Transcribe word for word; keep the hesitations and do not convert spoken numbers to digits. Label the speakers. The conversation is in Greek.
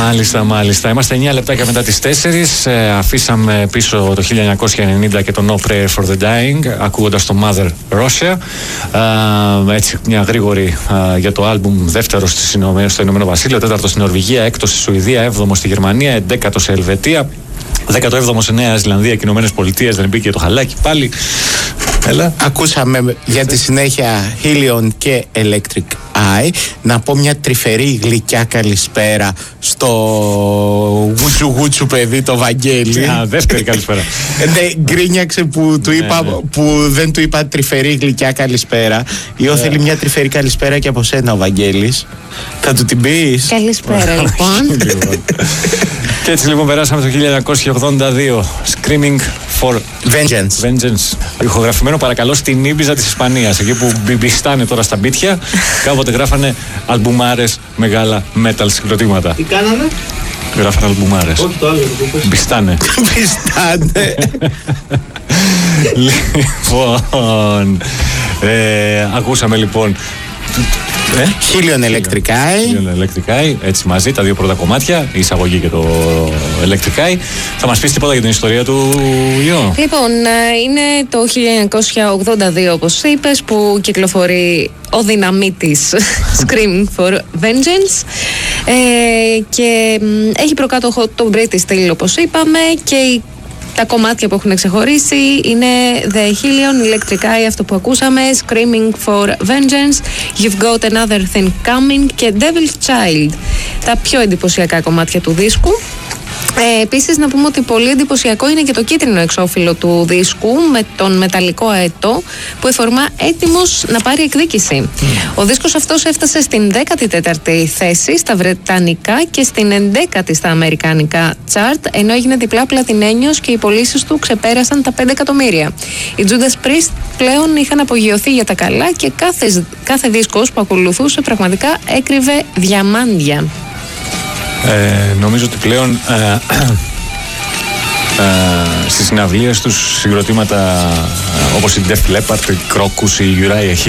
Speaker 1: Μάλιστα, μάλιστα. Είμαστε εννιά λεπτάκια μετά τις τέσσερις. Ε, αφήσαμε πίσω το χίλια εννιακόσια ενενήντα και το No Prayer for the Dying, ακούγοντας το Mother Russia. Ε, έτσι, μια γρήγορη ε, για το άλμπουμ, δεύτερο στο Ηνωμένο Βασίλειο, τέταρτο στην Νορβηγία, έκτο στη Σουηδία, έβδομο στη Γερμανία, εντέκατο σε Ελβετία, δέκατο έβδομο σε Νέα Ζηλανδία και Ηνωμένες Πολιτείες. Δεν μπήκε το χαλάκι πάλι. Έλα.
Speaker 2: Ακούσαμε για τη συνέχεια Helion και Electric Eye. Να πω μια τρυφερή γλυκιά καλησπέρα στο γούτσου γούτσου παιδί το Βαγγέλη.
Speaker 1: Α, δεύτερη καλησπέρα.
Speaker 2: Ναι, γκρίνιαξε που, του είπα, ναι, ναι. που δεν του είπα τρυφερή γλυκιά καλησπέρα. Ή θέλει μια τρυφερή καλησπέρα και από σένα ο Βαγγέλης. Θα του την πεις?
Speaker 3: Καλησπέρα λοιπόν.
Speaker 1: Και έτσι λοιπόν περάσαμε το χίλια εννιακόσια ογδόντα δύο. Screaming for
Speaker 2: Vengeance.
Speaker 1: Vengeance. Ηχογραφημένο παρακαλώ στην Ήμπιζα της Ισπανίας. Εκεί που μπιμπιστάνε τώρα στα μπίτια. Κάποτε γράφανε αλμπουμάρες, μεγάλα metal συγκροτήματα.
Speaker 4: Τι κάνανε?
Speaker 1: Γράφανε αλμπουμάρες.
Speaker 4: Όχι το άλλο.
Speaker 1: Μπιστάνε.
Speaker 2: Μπιστάνε.
Speaker 1: Λοιπόν. Ε, ακούσαμε λοιπόν.
Speaker 2: Ε? Helion Electric Eye.
Speaker 1: Helion Electric Eye, έτσι μαζί, τα δύο πρώτα κομμάτια, η εισαγωγή και το Electric Eye. Θα μας πεις τίποτα για την ιστορία του Ιω?
Speaker 3: Λοιπόν, είναι το χίλια εννιακόσια ογδόντα δύο, όπως είπες, που κυκλοφορεί ο δυναμίτης Screaming for Vengeance, ε, και έχει προκάτοχο το British Steel, όπως είπαμε, και η τα κομμάτια που έχουν ξεχωρίσει είναι The Helion Electric Eye, αυτό που ακούσαμε, Screaming for Vengeance, You've Got Another Thing Coming και Devil's Child. Τα πιο εντυπωσιακά κομμάτια του δίσκου. Ε, επίσης να πούμε ότι πολύ εντυπωσιακό είναι και το κίτρινο εξώφυλλο του δίσκου με τον μεταλλικό αετό που εφορμά έτοιμος να πάρει εκδίκηση. Mm. Ο δίσκος αυτός έφτασε στην δέκατη τέταρτη θέση στα βρετανικά και στην ενδέκατη στα αμερικανικά chart, ενώ έγινε διπλά πλατινένιος και οι πωλήσεις του ξεπέρασαν τα πέντε εκατομμύρια. Οι Judas Priest πλέον είχαν απογειωθεί για τα καλά και κάθε, κάθε δίσκος που ακολουθούσε πραγματικά έκρυβε διαμάντια.
Speaker 1: Ε, νομίζω ότι πλέον ε, ε, στις συναυλίες τους συγκροτήματα ε, όπως η Def Leppard, η Crocus, η Uriah Heep